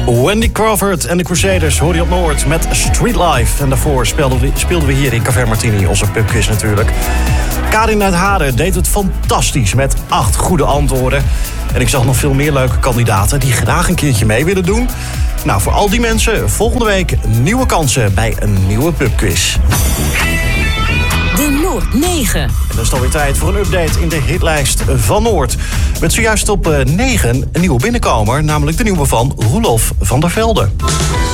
Wendy Crawford en de Crusaders hoor je op Noord met Street Life. En daarvoor speelden we hier in Café Martini, onze pubquiz natuurlijk. Karin uit Haren deed het fantastisch met 8 goede antwoorden. En ik zag nog veel meer leuke kandidaten die graag een keertje mee willen doen. Nou, voor al die mensen volgende week nieuwe kansen bij een nieuwe pubquiz. De Noord 9. En dan is het alweer tijd voor een update in de hitlijst van Noord. Met zojuist op 9 een nieuwe binnenkomer, namelijk de nieuwe van Roelof van der Velde.